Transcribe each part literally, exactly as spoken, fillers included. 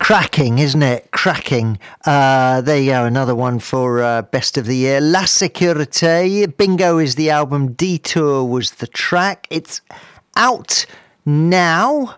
Cracking, isn't it? Cracking. Uh, there you go, another one for uh, Best of the Year. La Sécurité. Bingo is the album. Detour was the track. It's out now.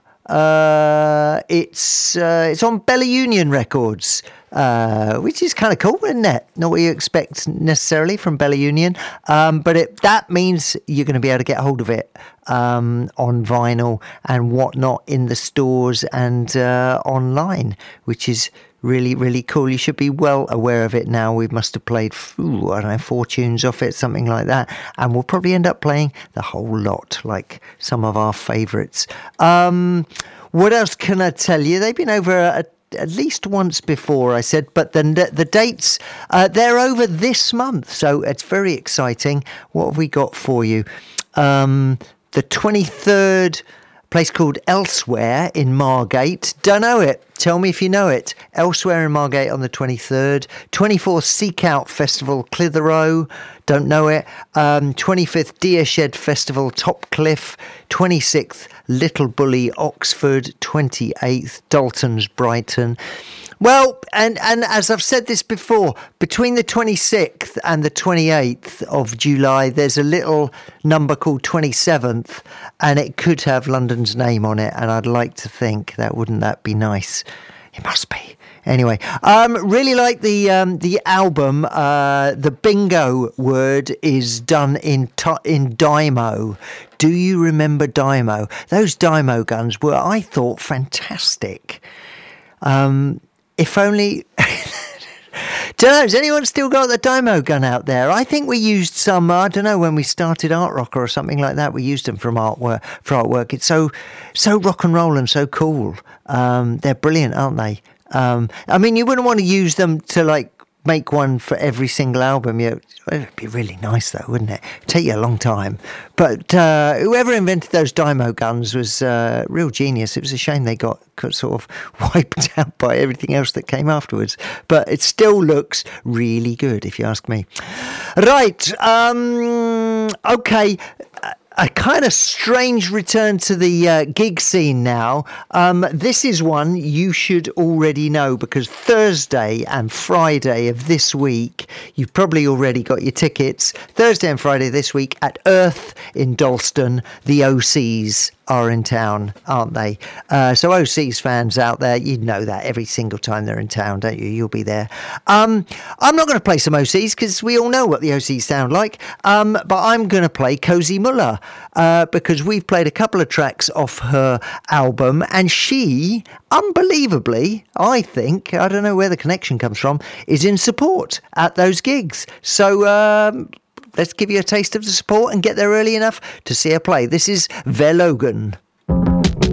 Uh, it's uh, it's on Bella Union Records, uh, which is kind of cool, isn't it? Not what you expect necessarily from Bella Union, um, but it, that means you're going to be able to get hold of it um, on vinyl and whatnot in the stores and uh, online, which is really, really cool. You should be well aware of it now. We must have played, ooh, I don't know, four tunes off it, something like that. And we'll probably end up playing the whole lot, like some of our favourites. Um, what else can I tell you? They've been over at, at least once before, I said, but the, the dates, uh, they're over this month. So it's very exciting. What have we got for you? Um, the twenty-third... place called Elsewhere in Margate. Don't know it. Tell me if you know it. Elsewhere in Margate on the twenty-third. twenty-fourth Seek Out Festival, Clitheroe. Don't know it. Um, twenty-fifth Deershed Festival, Topcliffe. twenty-sixth Little Bully, Oxford. twenty-eighth Dalton's, Brighton. Well, and, and as I've said this before, between the twenty-sixth and the twenty-eighth of July, there's a little number called twenty-seventh, and it could have London's name on it, and I'd like to think that, wouldn't that be nice? It must be. Anyway, um, really like the um, the album. Uh, the bingo word is done in t- in Dymo. Do you remember Dymo? Those Dymo guns were, I thought, fantastic. Um... If only... Don't know, has anyone still got the Dymo gun out there? I think we used some, I don't know, when we started Art Rocker or something like that, we used them from artwork, for artwork. It's so so rock and roll and so cool. Um, they're brilliant, aren't they? Um, I mean, you wouldn't want to use them to, like, make one for every single album. You know, it'd be really nice, though, wouldn't it? It'd take you a long time. But uh, whoever invented those Dymo guns was uh, real genius. It was a shame they got sort of wiped out by everything else that came afterwards. But it still looks really good, if you ask me. Right. Um, okay. A kind of strange return to the uh, gig scene now. Um, this is one you should already know because Thursday and Friday of this week, you've probably already got your tickets. Thursday and Friday this week at Earth in Dalston, the O Cs are in town, aren't they? Uh, so O Cs fans out there, you know that every single time they're in town, don't you? You'll be there. Um, I'm not going to play some O Cs because we all know what the O Cs sound like, um, but I'm going to play Cozy Muller uh, because we've played a couple of tracks off her album and she, unbelievably, I think, I don't know where the connection comes from, is in support at those gigs. So... Um, let's give you a taste of the support and get there early enough to see her play. This is Verlogen.